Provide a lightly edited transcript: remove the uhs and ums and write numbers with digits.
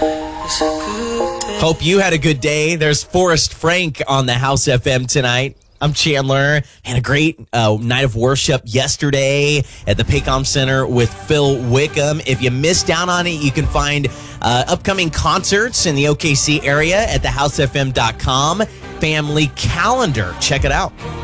Hope you had a good day. There's Forrest Frank on the House FM tonight. I'm Chandler. Had a great night of worship yesterday at the Paycom Center with Phil Wickham. If you missed out on it, you can find upcoming concerts in the OKC area at thehousefm.com family calendar. Check it out.